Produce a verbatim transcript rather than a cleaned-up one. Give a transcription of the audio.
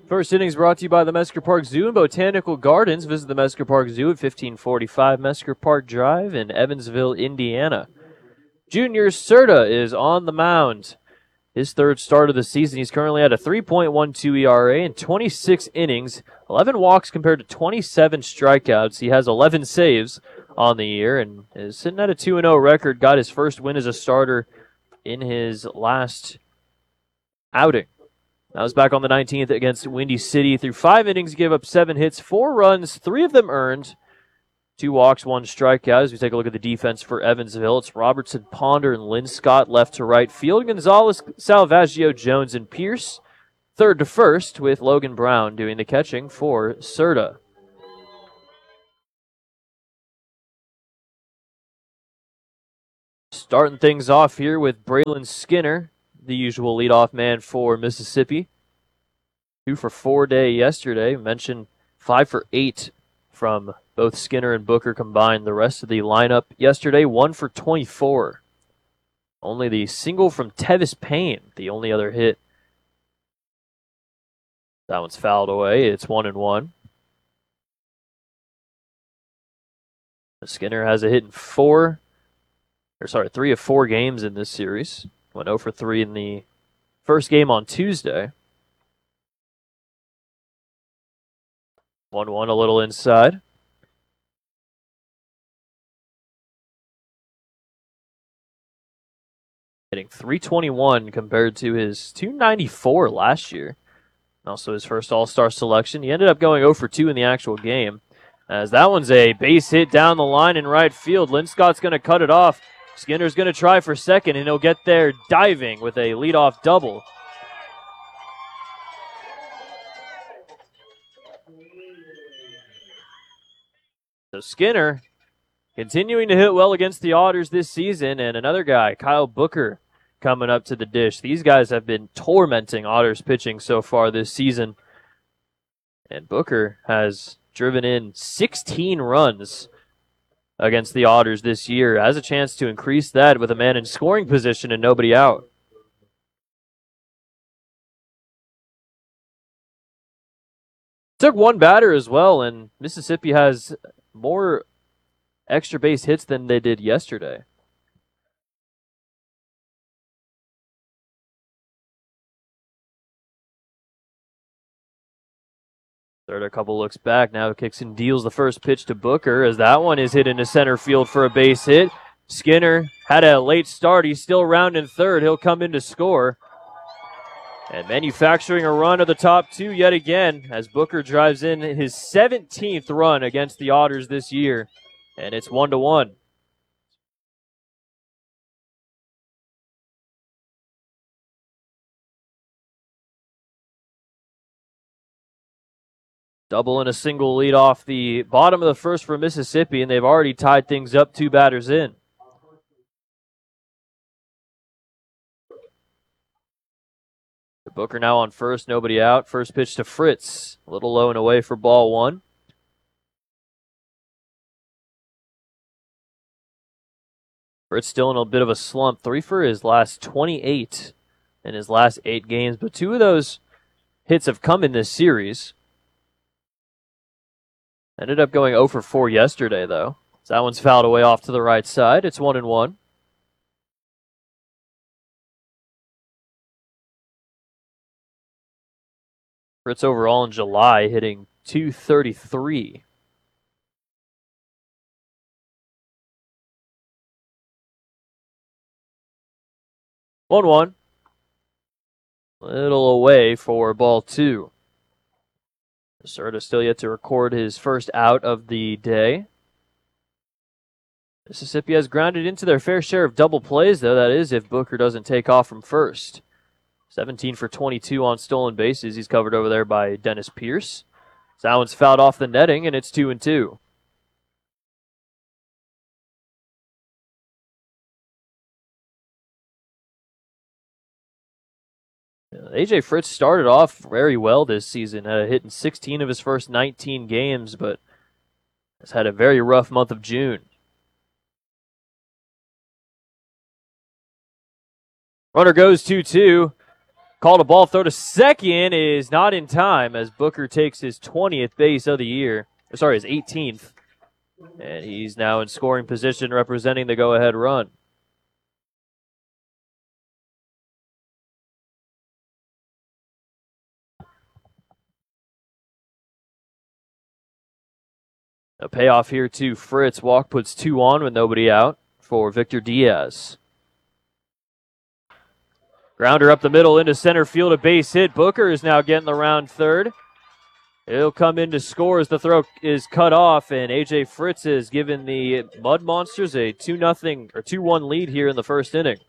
First innings brought to you by the Mesker Park Zoo and Botanical Gardens. Visit the Mesker Park Zoo at fifteen forty-five Mesker Park Drive in Evansville, Indiana. Junior Serta is on the mound. His third start of the season. He's currently at a three point one two E R A in twenty-six innings, eleven walks compared to twenty-seven strikeouts. He has eleven saves on the year and is sitting at a two and oh record. Got his first win as a starter in his last outing. That was back on the nineteenth against Windy City. Through five innings, gave up seven hits, four runs, three of them earned, two walks, one strikeout. As we take a look at the defense for Evansville, it's Robertson, Ponder, and Lynn Scott left to right field. Gonzalez, Salvaggio, Jones, and Pierce third to first, with Logan Brown doing the catching for Serta. Starting things off here with Braylon Skinner, the usual leadoff man for Mississippi. Two for four day yesterday. Mentioned five for eight from both Skinner and Booker combined. The rest of the lineup yesterday, one for twenty-four. Only the single from Tevis Payne, the only other hit. That one's fouled away. It's one and one. Skinner has a hit in four, or sorry, three of four games in this series. Went oh for three in the first game on Tuesday. one one a little inside. Hitting three twenty-one compared to his two ninety-four last year. Also his first All-Star selection. He ended up going oh for two in the actual game. As that one's a base hit down the line in right field. Lynn Scott's going to cut it off. Skinner's going to try for second, and he'll get there diving with a leadoff double. So Skinner continuing to hit well against the Otters this season, and another guy, Kyle Booker, coming up to the dish. These guys have been tormenting Otters pitching so far this season. And Booker has driven in sixteen runs against the Otters this year. Has a chance to increase that with a man in scoring position and nobody out. Took one batter as well, and Mississippi has more extra base hits than they did yesterday. Third, a couple looks back. Now kicks and deals the first pitch to Booker as that one is hit into center field for a base hit. Skinner had a late start. He's still rounding third. He'll come in to score. And manufacturing a run of the top two yet again as Booker drives in his seventeenth run against the Otters this year. And it's one to one. Double and a single lead off the bottom of the first for Mississippi, and they've already tied things up two batters in. Booker now on first, nobody out. First pitch to Fritz, a little low and away for ball one. Fritz still in a bit of a slump. Three for his last twenty-eight in his last eight games, but two of those hits have come in this series. Ended up going oh for four yesterday, though. So that one's fouled away off to the right side. It's one and one. Fritz overall in July hitting two thirty-three. one one. Little away for ball two. Serta still yet to record his first out of the day. Mississippi has grounded into their fair share of double plays, though. That is if Booker doesn't take off from first. seventeen for twenty-two on stolen bases. He's covered over there by Dennis Pierce. So that one's fouled off the netting, and it's two and two. A J Fritz started off very well this season. Had a hit in sixteen of his first nineteen games, but has had a very rough month of June. Runner goes two two. Called a ball throw to second is not in time as Booker takes his twentieth base of the year. Sorry, his eighteenth. And he's now in scoring position representing the go-ahead run. A payoff here to Fritz. Walk puts two on with nobody out for Victor Diaz. Grounder up the middle into center field, a base hit. Booker is now getting the round third. He'll come in to score as the throw is cut off, and A J Fritz is giving the Mud Monsters a two nothing or two one lead here in the first inning.